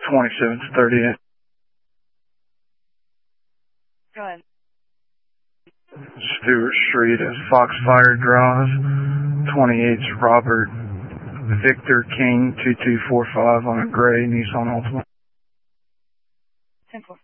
2738. Go ahead. Stewart Street as Foxfire Drive, 28's Robert Victor King 2245 on a gray Nissan Altima. 10-4.